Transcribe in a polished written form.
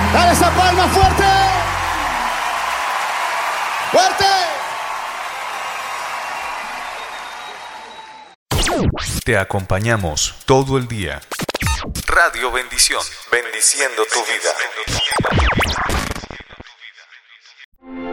Dale esa palma fuerte. ¡Fuerte! Te acompañamos todo el día. Radio Bendición, bendiciendo tu vida.